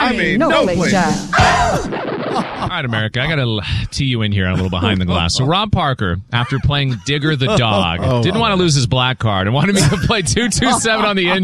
no pleasure. All right, America, I got to tee you in here a little behind the glass. So Rob Parker, after playing Digger the dog, didn't want to lose his black card and wanted me to play 227 on the